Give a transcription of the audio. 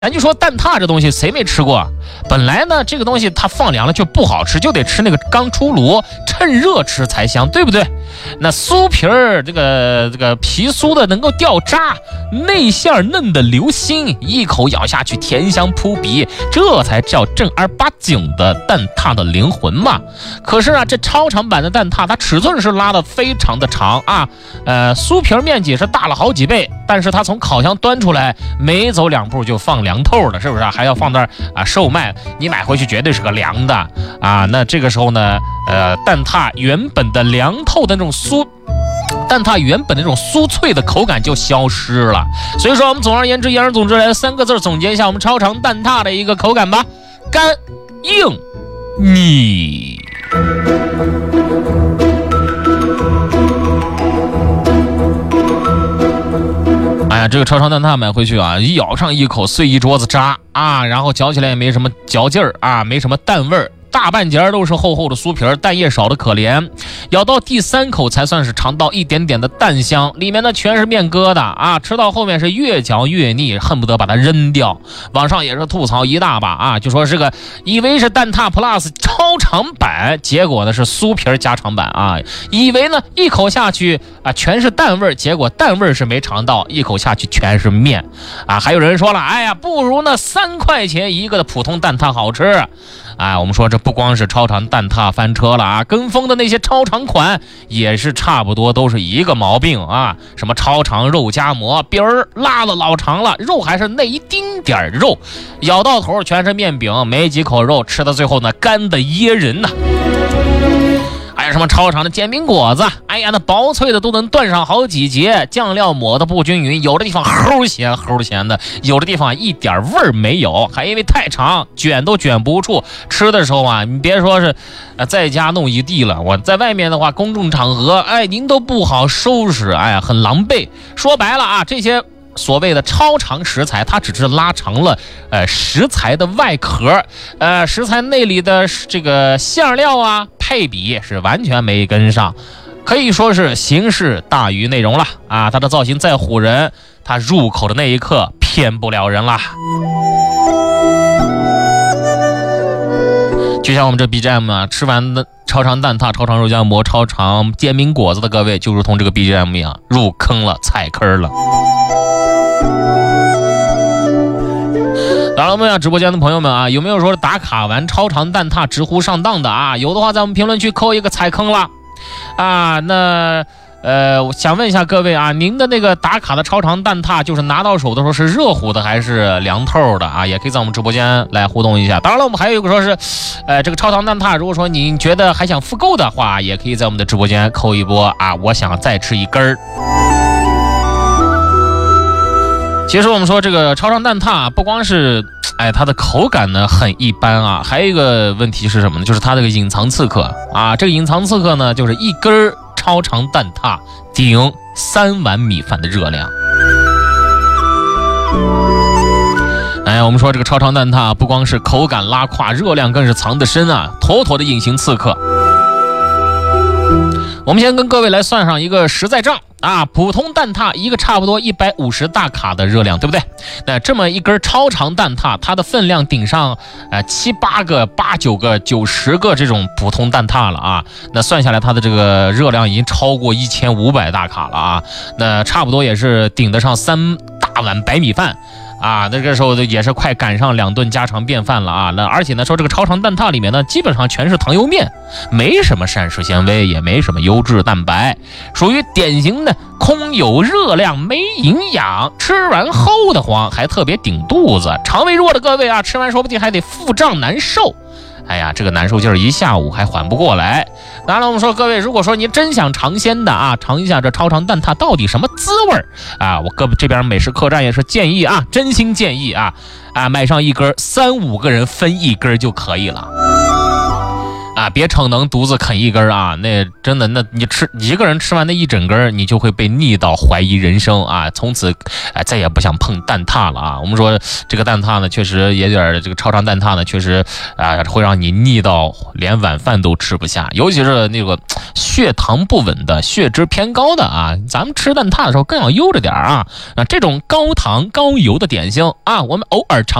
咱就说蛋挞这东西谁没吃过？本来呢这个东西它放凉了就不好吃，就得吃那个刚出炉趁热吃才香，对不对？那酥皮儿这个皮酥的能够掉渣，内馅嫩的流心，一口咬下去甜香扑鼻，这才叫正儿八经的蛋挞的灵魂嘛。可是啊，这超长版的蛋挞它尺寸是拉得非常的长啊，酥皮面积是大了好几倍，但是它从烤箱端出来没走2步就放凉透了，是不是？还要放那儿啊售卖，你买回去绝对是个凉的啊。那这个时候呢，蛋挞原本的凉透的那种蛋挞原本的那种酥脆的口感就消失了。所以说我们总而言之言而总之来3个字总结一下我们超长蛋挞的一个口感吧：干、硬、腻。哎呀，这个超长蛋挞买回去啊，一咬上一口碎一桌子渣啊，然后嚼起来也没什么嚼劲儿啊，没什么蛋味儿，大半截都是厚厚的酥皮儿，蛋液少的可怜。咬到第3口才算是尝到一点点的蛋香，里面呢全是面疙瘩啊，吃到后面是越嚼越腻，恨不得把它扔掉。网上也是吐槽一大把啊，就说这个以为是蛋挞 Plus 超长版，结果呢是酥皮加长版啊，以为呢一口下去啊全是蛋味，结果蛋味是没尝到，一口下去全是面啊。还有人说了，哎呀，不如那3块钱一个的普通蛋挞好吃。哎，我们说这不光是超长蛋挞翻车了啊，跟风的那些超长款也是差不多，都是一个毛病啊。什么超长肉夹馍，饼儿拉了老长了，肉还是那一丁点肉，咬到头全是面饼，没几口肉，吃到最后呢干的噎人呐。还有什么超长的煎饼果子，哎呀，那薄脆的都能断上好几节，酱料抹的不均匀，有的地方齁咸齁咸的，有的地方一点味儿没有，还因为太长卷都卷不住。吃的时候啊，你别说是在家弄一地了，我在外面的话公众场合，哎，您都不好收拾，哎呀，很狼狈。说白了啊，这些所谓的超长食材，它只是拉长了食材的外壳，食材内里的这个馅料啊配比是完全没跟上，可以说是形式大于内容了啊！它的造型再唬人，它入口的那一刻骗不了人啦。就像我们这 BGM 啊，吃完的超长蛋挞、超长肉夹馍、超长煎饼果子的各位，就如同这个 BGM 一样，入坑了，踩坑了。当然，我们想直播间的朋友们啊，有没有说打卡完超长蛋挞直呼上当的啊？有的话，在我们评论区扣一个踩坑了啊。那我想问一下各位啊，您的那个打卡的超长蛋挞，就是拿到手的时候是热乎的还是凉透的啊？也可以在我们直播间来互动一下。当然了，我们还有一个说是，这个超长蛋挞，如果说您觉得还想复购的话，也可以在我们的直播间扣一波啊，我想再吃一根儿。其实我们说这个超长蛋挞不光是它的口感呢很一般啊，还有一个问题是什么呢？就是它这个隐藏刺客啊，这个隐藏刺客呢就是一根超长蛋挞顶3碗米饭的热量。我们说这个超长蛋挞不光是口感拉胯，热量更是藏得深啊，妥妥的隐形刺客。我们先跟各位来算上一个实在账啊，普通蛋挞一个差不多150大卡的热量，对不对？那这么一根超长蛋挞，它的分量顶上7、8个、8、9个、9、10个这种普通蛋挞了啊。那算下来，它的这个热量已经超过1500大卡了啊。那差不多也是顶得上3大碗白米饭。啊，那个时候也是快赶上2顿家常便饭了啊！那而且呢，说这个超长蛋挞里面呢，基本上全是糖油面，没什么膳食纤维，也没什么优质蛋白，属于典型的空有热量没营养，吃完齁得慌，还特别顶肚子。肠胃弱的各位啊，吃完说不定还得腹胀难受。哎呀，这个难受劲儿一下午还缓不过来。当然了，我们说各位，如果说您真想尝鲜的啊，尝一下这超长蛋挞到底什么滋味啊，我这边美食客栈也是建议啊，真心建议啊，买上一根，3、5个人分一根就可以了。 啊，别逞能独自啃一根啊！那真的，那你一个人吃完那一整根，你就会被腻到怀疑人生啊！从此，再也不想碰蛋挞了啊！我们说这个蛋挞呢，确实也有点这个超长蛋挞呢，确实会让你腻到连晚饭都吃不下，尤其是那个血糖不稳的、血脂偏高的啊，咱们吃蛋挞的时候更要悠着点啊！这种高糖高油的点心啊，我们偶尔尝。